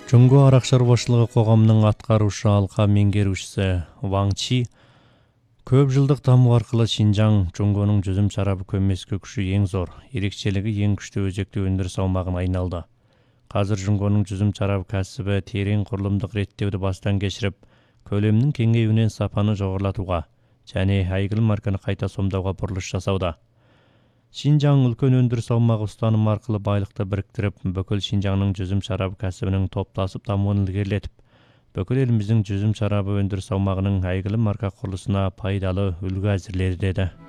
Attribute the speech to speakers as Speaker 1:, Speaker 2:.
Speaker 1: Жөнгө арак шаруашылыгы коомунун аткаруучу алка меңгерүүчүсү Ваң Чи көп жылдык дамуу аркылуу Шинжаң Жөнгөнүн жүзүм чарабы көммески күчү эң зор, эрекчелиги эң күчтүү өзөктүү өндүрүс аумагына айналды. Азыр Жөнгөнүн жүзүм чарабы касыбы терең курулумдук реттөөдү баштан кечирип, көлөмүнүн кеңейүүнүн сапаны жогорулатууга және айгыл марканы кайта сомдоого бурулуш жасауда. Шинжаң үлкөн өндүрүс аумагы устанымы аркылуу байлыкты бириктирип, бүкүл Шинжаңдын жүзүм чарабы касыбынын топташып дамуун илгерилетип, бүкүл элибиздин жүзүм чарабы өндүрүс аумагынын айгыл марка курулушуна пайдалуу үлгү азирледи деди.